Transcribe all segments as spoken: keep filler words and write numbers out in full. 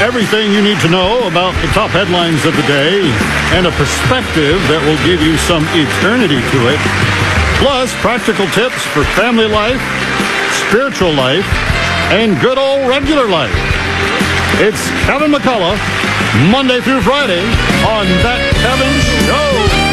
Everything you need to know about the top headlines of the day and a perspective that will give you some eternity to it. Plus, practical tips for family life, spiritual life, and good old regular life. It's Kevin McCullough, Monday through Friday on That Kevin Show.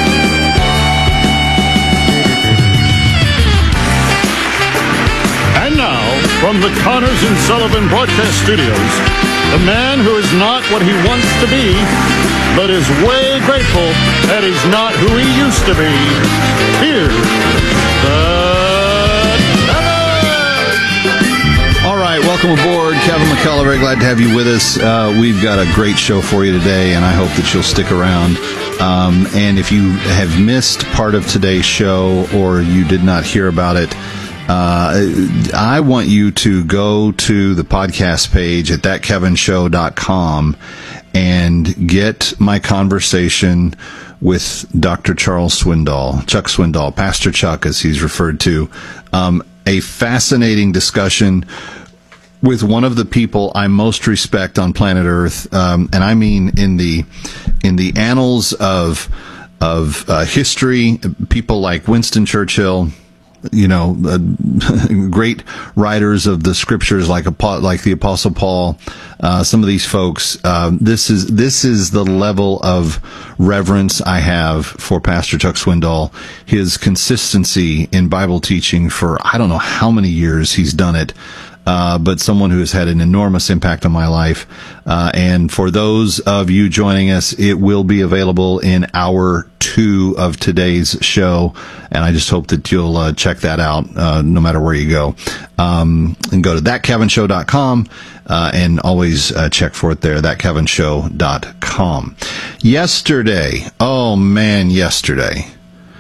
And now, from the Connors and Sullivan Broadcast Studios, the man who is not what he wants to be, but is way grateful that he's not who he used to be. Here's the... All right, welcome aboard. Kevin McCullough, very glad to have you with us. Uh, we've got a great show for you today, and I hope that you'll stick around. Um, and if you have missed part of today's show or you did not hear about it, Uh, I want you to go to the podcast page at that kevin show dot com and get my conversation with Doctor Charles Swindoll, Chuck Swindoll, Pastor Chuck, as he's referred to. Um, a fascinating discussion with one of the people I most respect on planet Earth, um, and I mean in the in the annals of of uh, history, people like Winston Churchill. You know, uh, great writers of the scriptures like like the Apostle Paul. Uh, some of these folks. Uh, this is this is the level of reverence I have for Pastor Chuck Swindoll. His consistency in Bible teaching for I don't know how many years he's done it. Uh, but someone who has had an enormous impact on my life. Uh, and for those of you joining us, it will be available in hour two of today's show. And I just hope that you'll uh, check that out, uh, no matter where you go. Um, and go to that kevin show dot com, uh, and always uh, check for it there, that kevin show dot com. Yesterday, oh man, yesterday,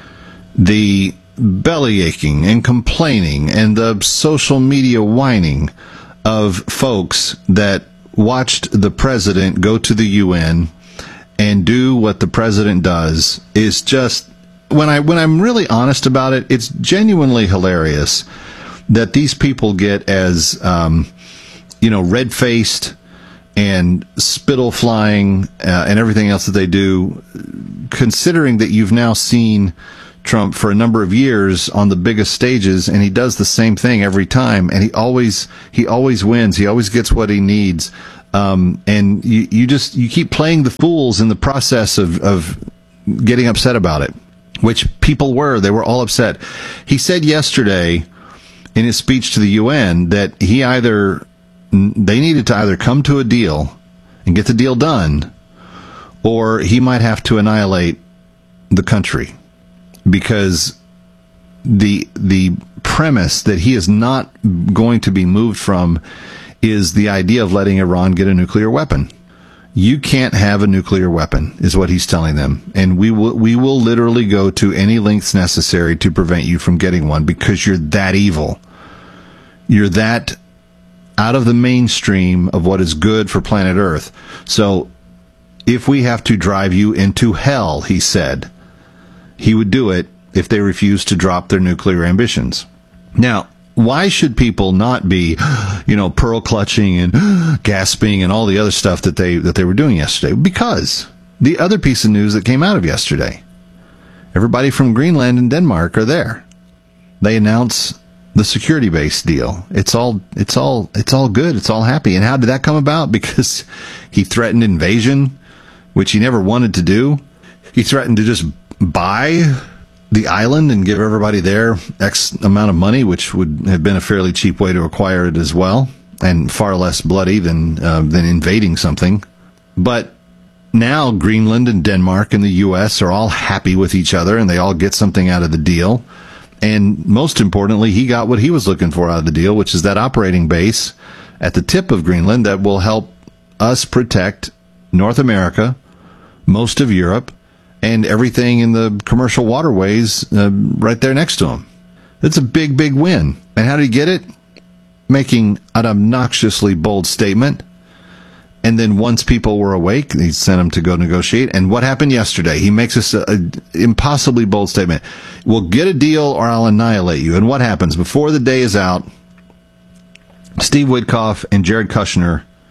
the belly aching and complaining and the social media whining of folks that watched the president go to the U N and do what the president does is just, when I when I'm really honest about it, it's genuinely hilarious that these people get as um, you know, red faced and spittle flying uh, and everything else that they do, considering that you've now seen Trump for a number of years on the biggest stages, and he does the same thing every time, and he always he always wins. He always gets what he needs, um, and you, you just you keep playing the fools in the process of of getting upset about it, which people were. They were all upset. He said yesterday in his speech to the U N that he either they needed to either come to a deal and get the deal done, or he might have to annihilate the country. Because the the premise that he is not going to be moved from is the idea of letting Iran get a nuclear weapon. You can't have a nuclear weapon, is what he's telling them, and we will we will literally go to any lengths necessary to prevent you from getting one, because you're that evil. You're that out of the mainstream of what is good for planet Earth. So if we have to drive you into hell, he said, he would do it if they refused to drop their nuclear ambitions. Now, why should people not be, you know, pearl clutching and gasping and all the other stuff that they that they were doing yesterday? Because the other piece of news that came out of yesterday, everybody from Greenland and Denmark are there. They announce the security base deal. It's all it's all it's all good. It's all happy. And how did that come about? Because he threatened invasion, which he never wanted to do. He threatened to just buy the island and give everybody there X amount of money, which would have been a fairly cheap way to acquire it as well, and far less bloody than uh, than invading something. But now Greenland and Denmark and the U S are all happy with each other, and they all get something out of the deal. And most importantly, he got what he was looking for out of the deal, which is that operating base at the tip of Greenland that will help us protect North America, most of Europe, and everything in the commercial waterways uh, right there next to him. It's a big, big win. And how did he get it? Making an obnoxiously bold statement. And then once people were awake, he sent them to go negotiate. And what happened yesterday? He makes this an impossibly bold statement. We'll get a deal or I'll annihilate you. And what happens? Before the day is out, Steve Witkoff and Jared Kushner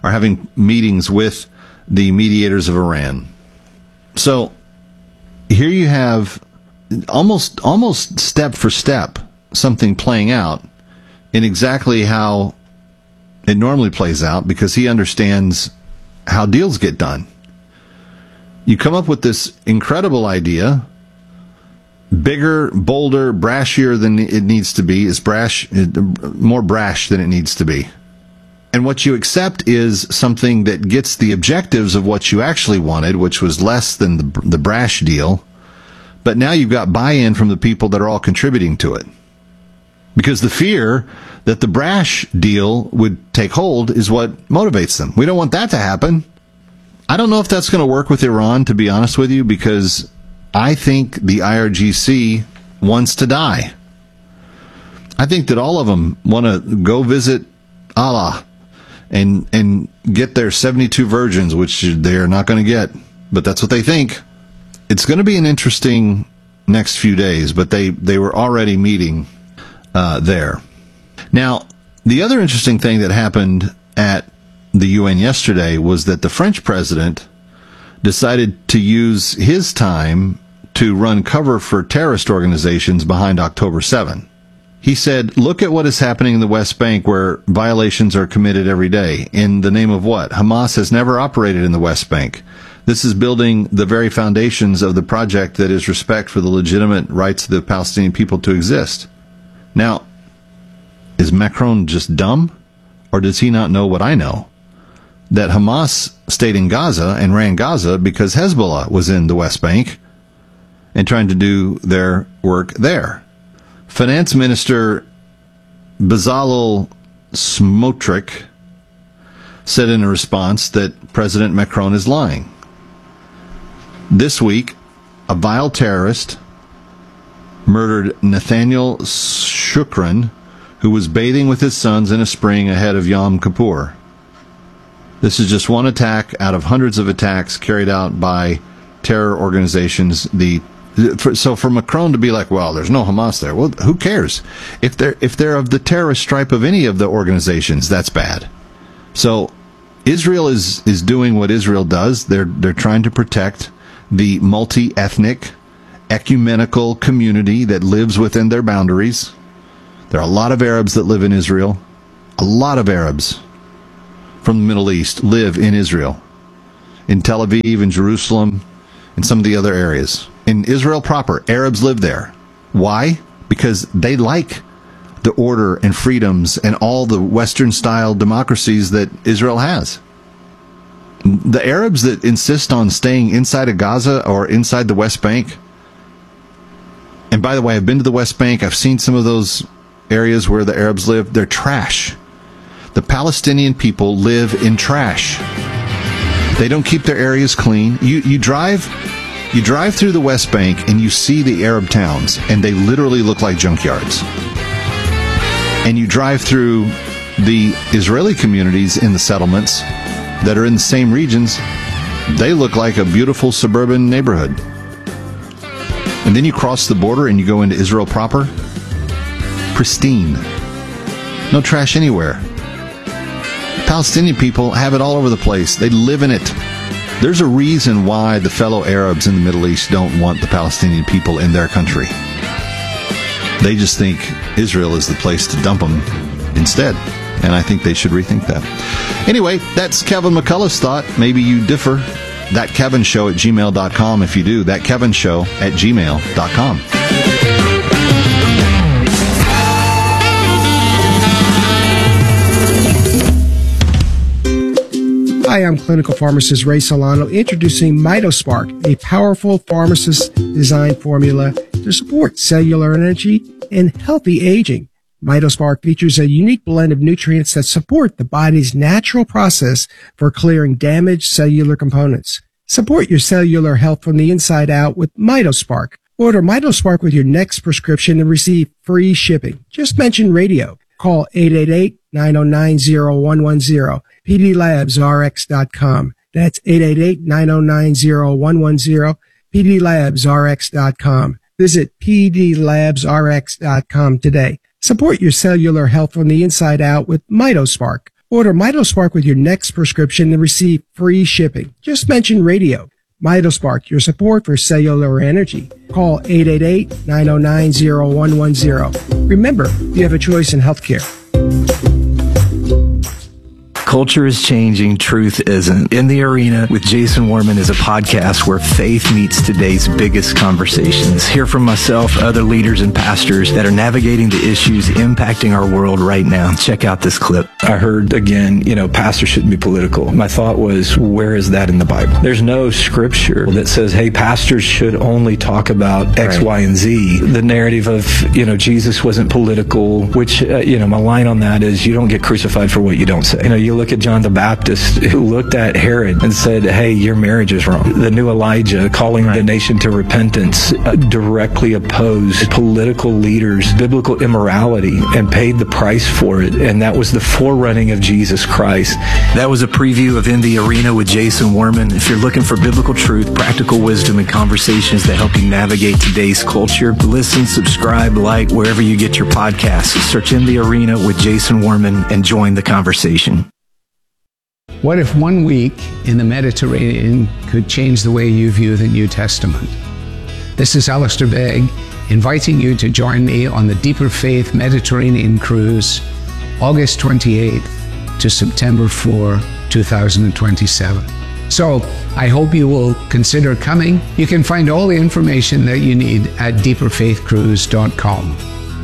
are having meetings with the mediators of Iran. So here you have almost almost step for step something playing out in exactly how it normally plays out, because he understands how deals get done. You come up with this incredible idea, bigger, bolder, brashier than it needs to be, is brash, more brash than it needs to be. And what you accept is something that gets the objectives of what you actually wanted, which was less than the, the brash deal. But now you've got buy-in from the people that are all contributing to it. Because the fear that the brash deal would take hold is what motivates them. We don't want that to happen. I don't know if that's going to work with Iran, to be honest with you, because I think the I R G C wants to die. I think that all of them want to go visit Allah and and get their seventy-two virgins, which they're not going to get, but that's what they think. It's going to be an interesting next few days, but they, they were already meeting uh, there. Now, the other interesting thing that happened at the U N yesterday was that the French president decided to use his time to run cover for terrorist organizations behind October seventh. He said, look at what is happening in the West Bank, where violations are committed every day. In the name of what? Hamas has never operated in the West Bank. This is building the very foundations of the project that is respect for the legitimate rights of the Palestinian people to exist. Now, is Macron just dumb? Or does he not know what I know? That Hamas stayed in Gaza and ran Gaza because Hezbollah was in the West Bank and trying to do their work there. Finance Minister Bezalel Smotrich said in a response that President Macron is lying. This week, a vile terrorist murdered Nathaniel Shukran, who was bathing with his sons in a spring ahead of Yom Kippur. This is just one attack out of hundreds of attacks carried out by terror organizations. The for, so for Macron to be like, well, there's no Hamas there. Well, who cares? If they're if they're of the terrorist stripe of any of the organizations, that's bad. So Israel is is doing what Israel does. They're they're trying to protect the multi-ethnic, ecumenical community that lives within their boundaries. There are a lot of Arabs that live in Israel. A lot of Arabs from the Middle East live in Israel, in Tel Aviv, in Jerusalem, and some of the other areas. In Israel proper, Arabs live there. Why? Because they like the order and freedoms and all the Western-style democracies that Israel has. The Arabs that insist on staying inside of Gaza or inside the West Bank, and by the way, I've been to the West Bank, I've seen some of those areas where the Arabs live, they're trash. The Palestinian people live in trash. They don't keep their areas clean. You you drive you drive through the West Bank and you see the Arab towns, and they literally look like junkyards. And you drive through the Israeli communities in the settlements that are in the same regions, they look like a beautiful suburban neighborhood. And then you cross the border and you go into Israel proper. Pristine. No trash anywhere. Palestinian people have it all over the place. They live in it. There's a reason why the fellow Arabs in the Middle East don't want the Palestinian people in their country. They just think Israel is the place to dump them instead. And I think they should rethink that. Anyway, that's Kevin McCullough's thought. Maybe you differ. That Kevin Show at gmail dot com. If you do, that Kevin Show at gmail dot com. Hi, I'm clinical pharmacist Ray Solano, introducing MitoSpark, a powerful pharmacist design formula to support cellular energy and healthy aging. MitoSpark features a unique blend of nutrients that support the body's natural process for clearing damaged cellular components. Support your cellular health from the inside out with MitoSpark. Order MitoSpark with your next prescription and receive free shipping. Just mention radio. Call eight eight eight, nine oh nine, oh one one oh, p d labs r x dot com. That's eight eight eight, nine oh nine, oh one one oh, p d labs r x dot com. Visit p d labs r x dot com today. Support your cellular health from the inside out with MitoSpark. Order MitoSpark with your next prescription and receive free shipping. Just mention radio. MitoSpark, your support for cellular energy. Call eight eight eight, nine oh nine, oh one one oh. Remember, you have a choice in healthcare. Culture is changing, truth isn't. In the Arena with Jason Warman is a podcast where faith meets today's biggest conversations. Hear from myself, other leaders and pastors that are navigating the issues impacting our world right now. Check out this clip. I heard again, you know, pastors shouldn't be political. My thought was, where is that in the Bible? There's no scripture that says, hey, pastors should only talk about X, right. Y, and Z. The narrative of, you know, Jesus wasn't political, which, uh, you know, my line on that is you don't get crucified for what you don't say. You know, you look at John the Baptist, who looked at Herod and said, hey, your marriage is wrong. The new Elijah, calling right. the nation to repentance, uh, directly opposed political leaders, biblical immorality, and paid the price for it. And that was the forerunning of Jesus Christ. That was a preview of In the Arena with Jason Warman. If you're looking for biblical truth, practical wisdom, and conversations that help you navigate today's culture, listen, subscribe, like, wherever you get your podcasts. Search In the Arena with Jason Warman and join the conversation. What if one week in the Mediterranean could change the way you view the New Testament? This is Alistair Begg, inviting you to join me on the Deeper Faith Mediterranean Cruise, August twenty-eighth to September fourth, two thousand twenty-seven. So I hope you will consider coming. You can find all the information that you need at deeper faith cruise dot com.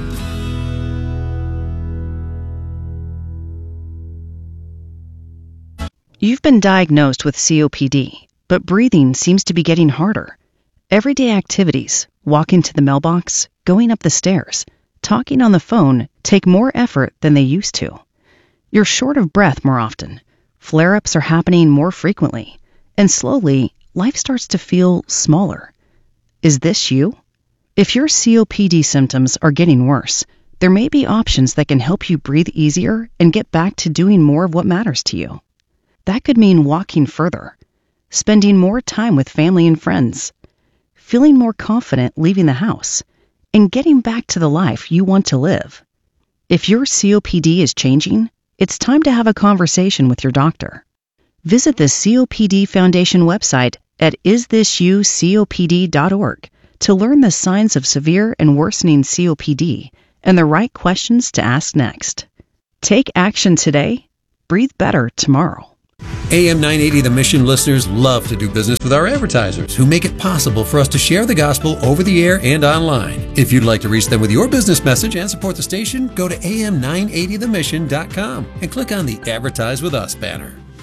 You've been diagnosed with C O P D, but breathing seems to be getting harder. Everyday activities, walking to the mailbox, going up the stairs, talking on the phone take more effort than they used to. You're short of breath more often. Flare-ups are happening more frequently, and slowly, life starts to feel smaller. Is this you? If your C O P D symptoms are getting worse, there may be options that can help you breathe easier and get back to doing more of what matters to you. That could mean walking further, spending more time with family and friends, feeling more confident leaving the house, and getting back to the life you want to live. If your C O P D is changing, it's time to have a conversation with your doctor. Visit the C O P D Foundation website at is this you C O P D dot org to learn the signs of severe and worsening C O P D and the right questions to ask next. Take action today. Breathe better tomorrow. A M nine eighty The Mission listeners love to do business with our advertisers who make it possible for us to share the gospel over the air and online. If you'd like to reach them with your business message and support the station, go to A M nine eighty the mission dot com and click on the Advertise With Us banner.